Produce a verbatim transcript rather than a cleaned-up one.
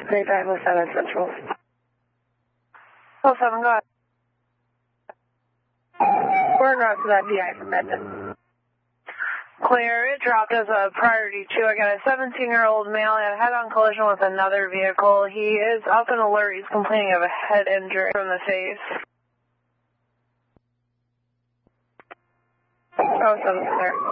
Great five oh seven Central. oh seven, go ahead. We're en route to that V I from Edmond. Clear, it dropped as a priority two. I got a seventeen-year-old male had a head-on collision with another vehicle. He is up and alert. He's complaining of a head injury from the face. oh seven, clear.